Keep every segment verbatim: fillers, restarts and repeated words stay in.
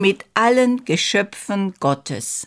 mit allen Geschöpfen Gottes.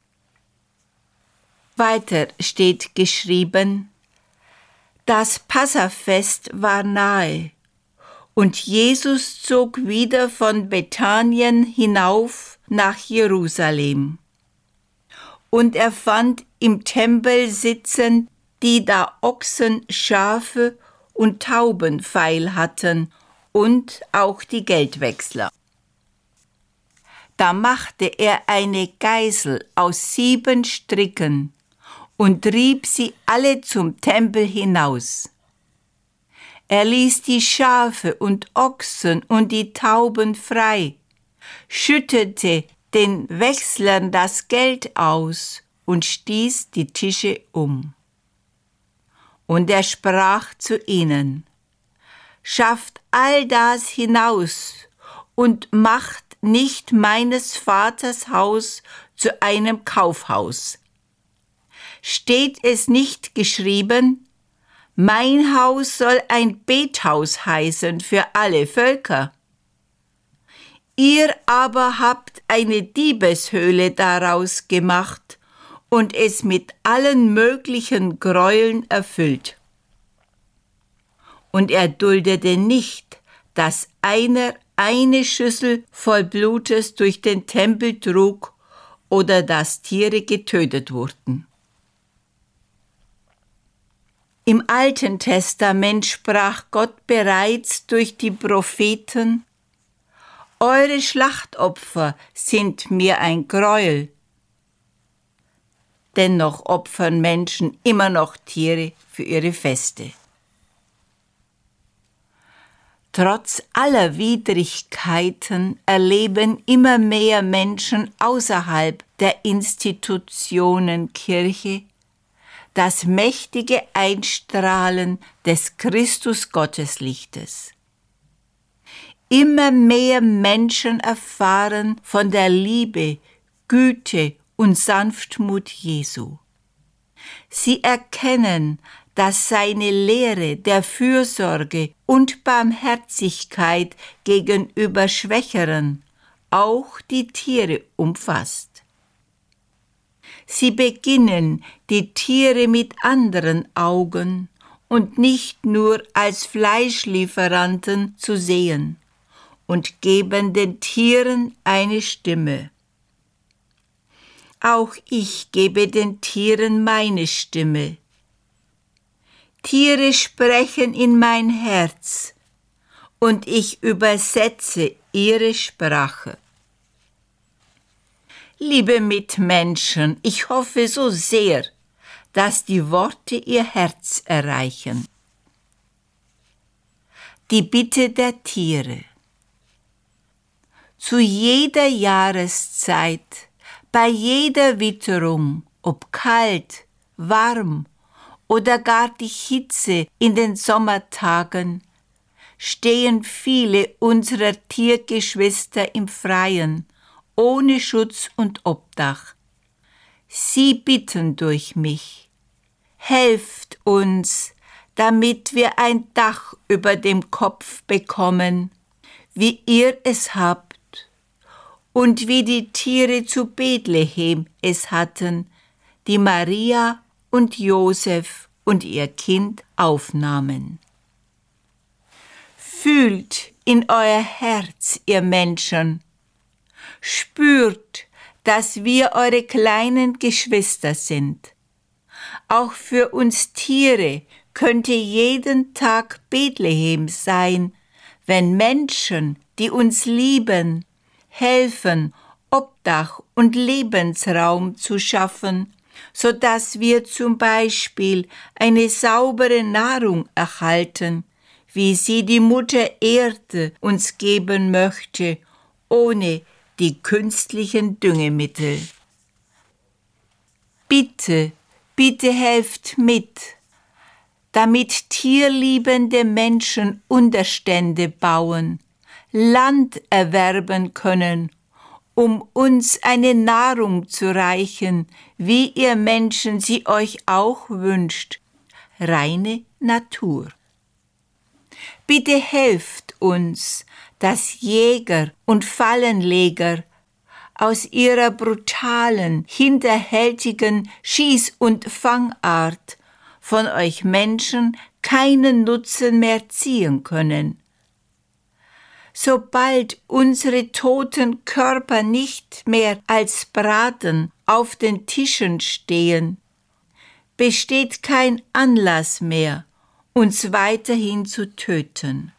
Weiter steht geschrieben: Das Passafest war nahe, und Jesus zog wieder von Bethanien hinauf nach Jerusalem. Und er fand im Tempel sitzen, die da Ochsen, Schafe und Tauben feil hatten, und auch die Geldwechsler. Da machte er eine Geißel aus sieben Stricken und trieb sie alle zum Tempel hinaus. Er ließ die Schafe und Ochsen und die Tauben frei, schüttete den Wechslern das Geld aus und stieß die Tische um. Und er sprach zu ihnen: Schafft all das hinaus und macht nicht meines Vaters Haus zu einem Kaufhaus. Steht es nicht geschrieben: Mein Haus soll ein Bethaus heißen für alle Völker? Ihr aber habt eine Diebeshöhle daraus gemacht und es mit allen möglichen Gräueln erfüllt. Und er duldete nicht, dass einer eine Schüssel voll Blutes durch den Tempel trug oder dass Tiere getötet wurden. Im Alten Testament sprach Gott bereits durch die Propheten: Eure Schlachtopfer sind mir ein Gräuel. Dennoch opfern Menschen immer noch Tiere für ihre Feste. Trotz aller Widrigkeiten erleben immer mehr Menschen außerhalb der Institutionen Kirche das mächtige Einstrahlen des Christus-Gotteslichtes. Immer mehr Menschen erfahren von der Liebe, Güte und Sanftmut Jesu. Sie erkennen, dass seine Lehre der Fürsorge und Barmherzigkeit gegenüber Schwächeren auch die Tiere umfasst. Sie beginnen, die Tiere mit anderen Augen und nicht nur als Fleischlieferanten zu sehen und geben den Tieren eine Stimme. Auch ich gebe den Tieren meine Stimme. Tiere sprechen in mein Herz und ich übersetze ihre Sprache. Liebe Mitmenschen, ich hoffe so sehr, dass die Worte ihr Herz erreichen. Die Bitte der Tiere. Zu jeder Jahreszeit, bei jeder Witterung, ob kalt, warm oder gar die Hitze in den Sommertagen, stehen viele unserer Tiergeschwister im Freien, ohne Schutz und Obdach. Sie bitten durch mich: Helft uns, damit wir ein Dach über dem Kopf bekommen, wie ihr es habt und wie die Tiere zu Bethlehem es hatten, die Maria und Josef und ihr Kind aufnahmen. Fühlt in euer Herz, ihr Menschen, spürt, dass wir eure kleinen Geschwister sind. Auch für uns Tiere könnte jeden Tag Bethlehem sein, wenn Menschen, die uns lieben, helfen, Obdach und Lebensraum zu schaffen, so dass wir zum Beispiel eine saubere Nahrung erhalten, wie sie die Mutter Erde uns geben möchte, ohne die künstlichen Düngemittel. Bitte, bitte helft mit, damit tierliebende Menschen Unterstände bauen, Land erwerben können, um uns eine Nahrung zu reichen, wie ihr Menschen sie euch auch wünscht, reine Natur. Bitte helft uns, dass Jäger und Fallenleger aus ihrer brutalen, hinterhältigen Schieß- und Fangart von euch Menschen keinen Nutzen mehr ziehen können. Sobald unsere toten Körper nicht mehr als Braten auf den Tischen stehen, besteht kein Anlass mehr, uns weiterhin zu töten.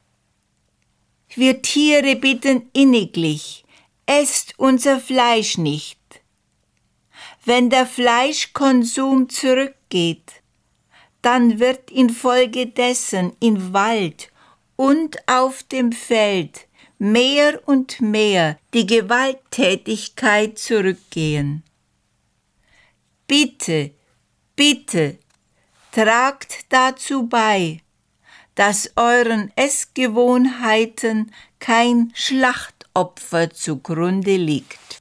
Wir Tiere bitten inniglich, esst unser Fleisch nicht. Wenn der Fleischkonsum zurückgeht, dann wird infolgedessen im Wald und auf dem Feld mehr und mehr die Gewalttätigkeit zurückgehen. Bitte, bitte, tragt dazu bei, dass euren Essgewohnheiten kein Schlachtopfer zugrunde liegt.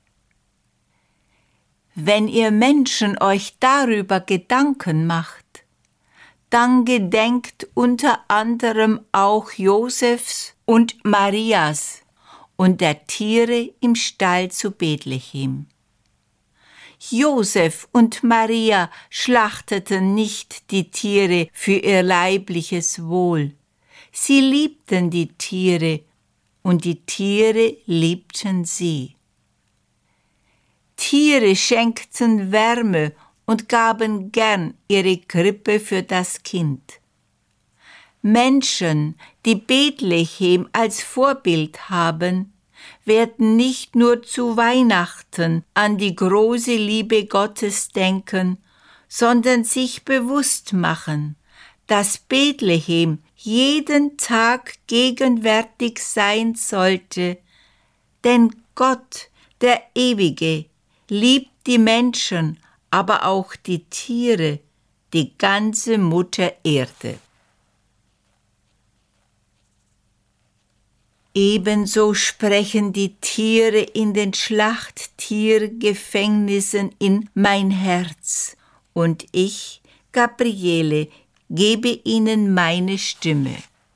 Wenn ihr Menschen euch darüber Gedanken macht, dann gedenkt unter anderem auch Josefs und Marias und der Tiere im Stall zu Bethlehem. Josef und Maria schlachteten nicht die Tiere für ihr leibliches Wohl. Sie liebten die Tiere und die Tiere liebten sie. Tiere schenkten Wärme und gaben gern ihre Krippe für das Kind. Menschen, die Bethlehem als Vorbild haben, werden nicht nur zu Weihnachten an die große Liebe Gottes denken, sondern sich bewusst machen, dass Bethlehem jeden Tag gegenwärtig sein sollte, denn Gott, der Ewige, liebt die Menschen, aber auch die Tiere, die ganze Mutter Erde. Ebenso sprechen die Tiere in den Schlachttiergefängnissen in mein Herz, und ich, Gabriele, gebe ihnen meine Stimme.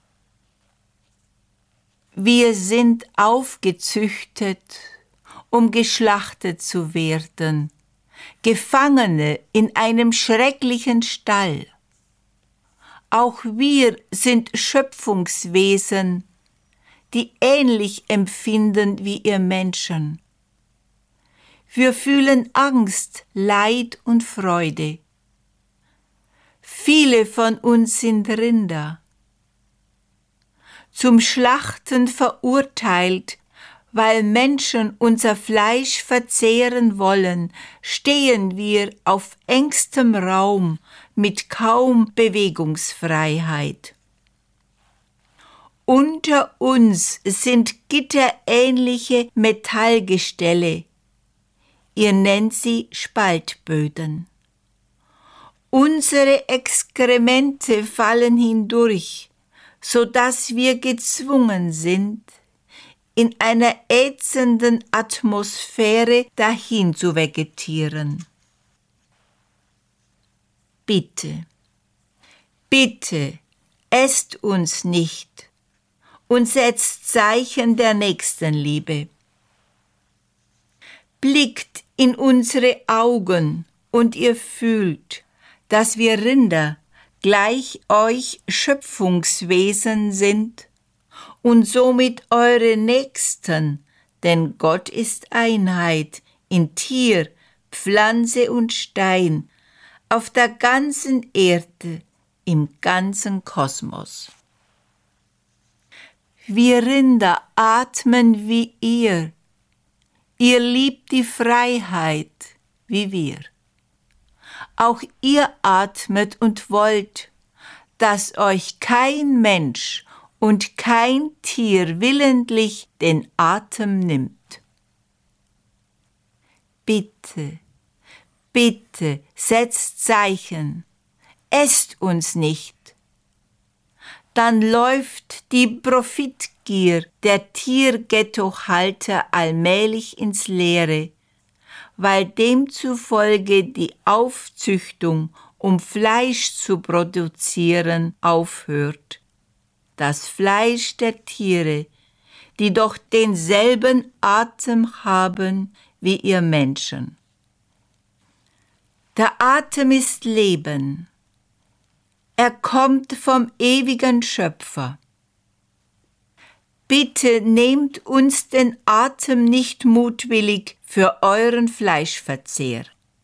Wir sind aufgezüchtet, um geschlachtet zu werden, Gefangene in einem schrecklichen Stall. Auch wir sind Schöpfungswesen, die ähnlich empfinden wie ihr Menschen. Wir fühlen Angst, Leid und Freude. Viele von uns sind Rinder. Zum Schlachten verurteilt, weil Menschen unser Fleisch verzehren wollen, stehen wir auf engstem Raum mit kaum Bewegungsfreiheit. Unter uns sind gitterähnliche Metallgestelle. Ihr nennt sie Spaltböden. Unsere Exkremente fallen hindurch, so dass wir gezwungen sind, in einer ätzenden Atmosphäre dahin zu vegetieren. Bitte, bitte, esst uns nicht und setzt Zeichen der Nächstenliebe. Blickt in unsere Augen und ihr fühlt, dass wir Rinder gleich euch Schöpfungswesen sind und somit eure Nächsten, denn Gott ist Einheit in Tier, Pflanze und Stein, auf der ganzen Erde, im ganzen Kosmos. Wir Rinder atmen wie ihr. Ihr liebt die Freiheit wie wir. Auch ihr atmet und wollt, dass euch kein Mensch und kein Tier willentlich den Atem nimmt. Bitte, bitte setzt Zeichen, esst uns nicht. Dann läuft die Profitgier der Tierghettohalter allmählich ins Leere, weil demzufolge die Aufzüchtung, um Fleisch zu produzieren, aufhört. Das Fleisch der Tiere, die doch denselben Atem haben wie ihr Menschen. Der Atem ist Leben. Er kommt vom ewigen Schöpfer. Bitte nehmt uns den Atem nicht mutwillig für euren Fleischverzehr.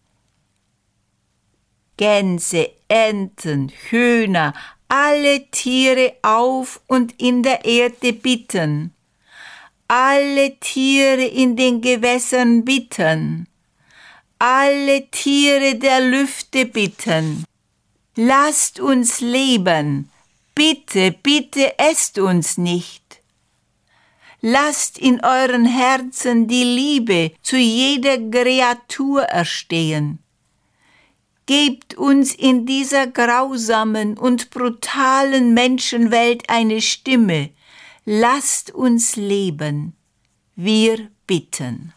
Gänse, Enten, Hühner, alle Tiere auf und in der Erde bitten, alle Tiere in den Gewässern bitten, alle Tiere der Lüfte bitten. Lasst uns leben, bitte, bitte esst uns nicht. Lasst in euren Herzen die Liebe zu jeder Kreatur erstehen. Gebt uns in dieser grausamen und brutalen Menschenwelt eine Stimme. Lasst uns leben. Wir bitten.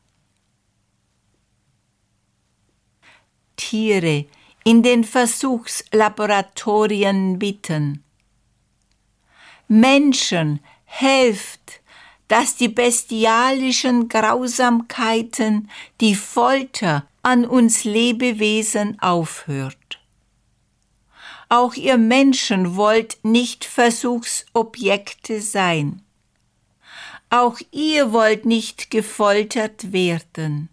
Tiere in den Versuchslaboratorien bitten. Menschen, helft, dass die bestialischen Grausamkeiten, die Folter an uns Lebewesen aufhört. Auch ihr Menschen wollt nicht Versuchsobjekte sein. Auch ihr wollt nicht gefoltert werden.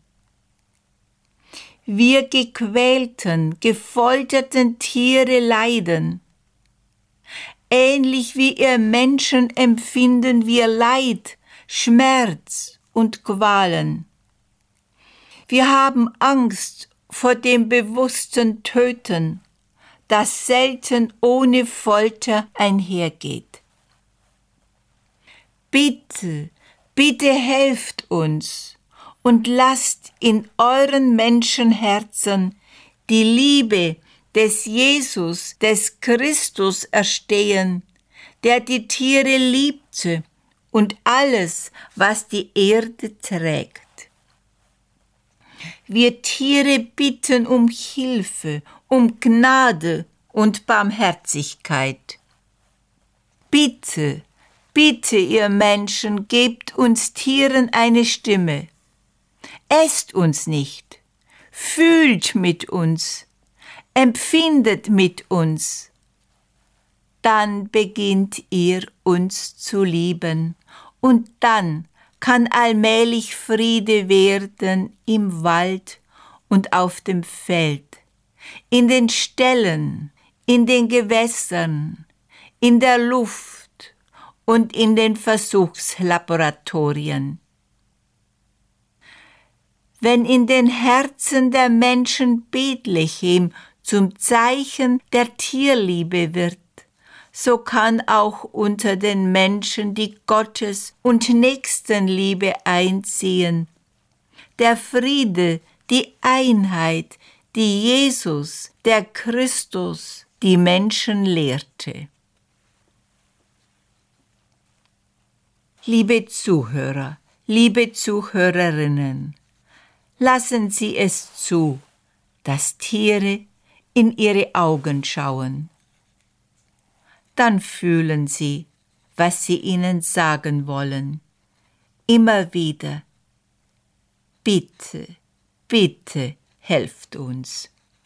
Wir gequälten, gefolterten Tiere leiden. Ähnlich wie ihr Menschen empfinden wir Leid, Schmerz und Qualen. Wir haben Angst vor dem bewussten Töten, das selten ohne Folter einhergeht. Bitte, bitte helft uns und lasst in euren Menschenherzen die Liebe des Jesus, des Christus erstehen, der die Tiere liebte und alles, was die Erde trägt. Wir Tiere bitten um Hilfe, um Gnade und Barmherzigkeit. Bitte, bitte, ihr Menschen, gebt uns Tieren eine Stimme. Esst uns nicht, fühlt mit uns, empfindet mit uns. Dann beginnt ihr uns zu lieben und dann kann allmählich Friede werden im Wald und auf dem Feld, in den Ställen, in den Gewässern, in der Luft und in den Versuchslaboratorien. Wenn in den Herzen der Menschen Bethlehem zum Zeichen der Tierliebe wird, so kann auch unter den Menschen die Gottes- und Nächstenliebe einziehen. Der Friede, die Einheit, die Jesus, der Christus, die Menschen lehrte. Liebe Zuhörer, liebe Zuhörerinnen, lassen Sie es zu, dass Tiere in Ihre Augen schauen. Dann fühlen Sie, was Sie ihnen sagen wollen. Immer wieder. Bitte, bitte, helft uns.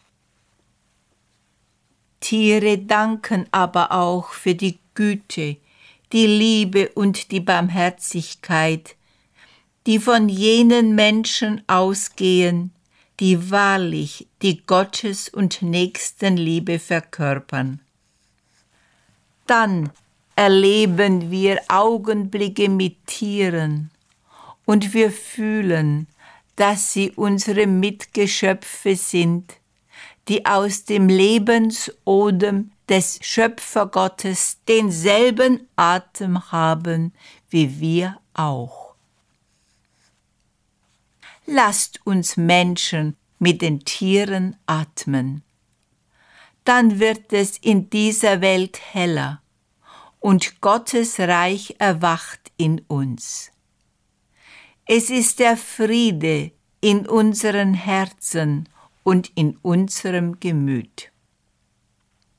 Tiere danken aber auch für die Güte, die Liebe und die Barmherzigkeit, die von jenen Menschen ausgehen, die wahrlich die Gottes- und Nächstenliebe verkörpern. Dann erleben wir Augenblicke mit Tieren und wir fühlen, dass sie unsere Mitgeschöpfe sind, die aus dem Lebensodem des Schöpfergottes denselben Atem haben wie wir auch. Lasst uns Menschen mit den Tieren atmen. Dann wird es in dieser Welt heller und Gottes Reich erwacht in uns. Es ist der Friede in unseren Herzen und in unserem Gemüt.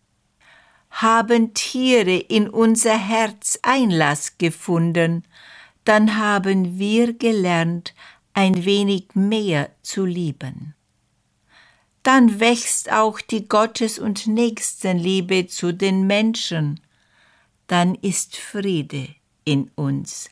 Haben Tiere in unser Herz Einlass gefunden, dann haben wir gelernt, ein wenig mehr zu lieben. Dann wächst auch die Gottes- und Nächstenliebe zu den Menschen. Dann ist Friede in uns.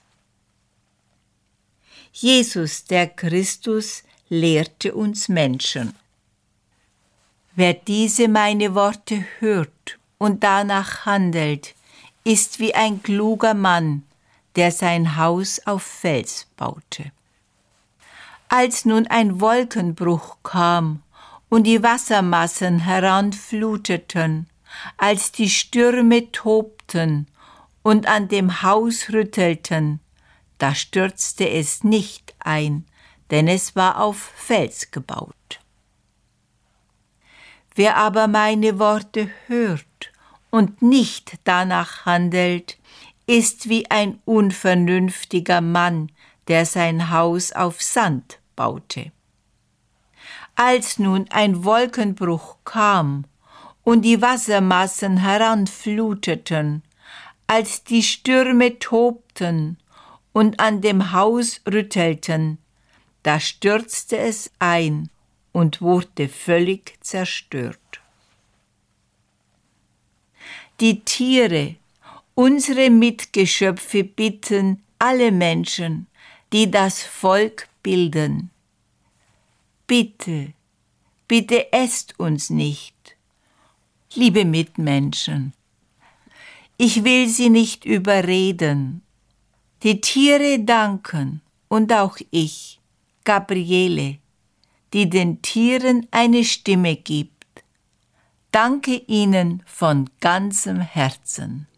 Jesus, der Christus, lehrte uns Menschen. Wer diese meine Worte hört und danach handelt, ist wie ein kluger Mann, der sein Haus auf Fels baute. Als nun ein Wolkenbruch kam und die Wassermassen heranfluteten, als die Stürme tobten und an dem Haus rüttelten, da stürzte es nicht ein, denn es war auf Fels gebaut. Wer aber meine Worte hört und nicht danach handelt, ist wie ein unvernünftiger Mann, der sein Haus auf Sand baute. Als nun ein Wolkenbruch kam und die Wassermassen heranfluteten, als die Stürme tobten und an dem Haus rüttelten, da stürzte es ein und wurde völlig zerstört. Die Tiere, unsere Mitgeschöpfe, bitten alle Menschen, die das Volk bilden: Bitte, bitte esst uns nicht. Liebe Mitmenschen, ich will sie nicht überreden. Die Tiere danken und auch ich, Gabriele, die den Tieren eine Stimme gibt. Danke ihnen von ganzem Herzen.